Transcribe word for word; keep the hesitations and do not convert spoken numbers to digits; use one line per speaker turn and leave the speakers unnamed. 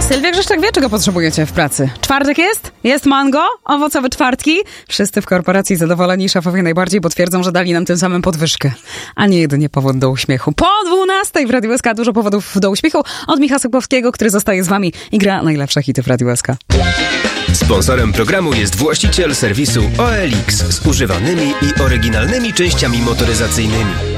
Sylwia Grzeszczak wie, czego potrzebujecie w pracy. Czwartek jest? Jest mango? Owocowe czwartki? Wszyscy w korporacji zadowoleni, szefowie najbardziej, bo twierdzą, że dali nam tym samym podwyżkę. A nie jedynie powód do uśmiechu. Po dwunastej w Radiu S K dużo powodów do uśmiechu. Od Michała Sopowskiego, który zostaje z wami i gra najlepsze hity w Radiu S K.
Sponsorem programu jest właściciel serwisu O L X z używanymi i oryginalnymi częściami motoryzacyjnymi.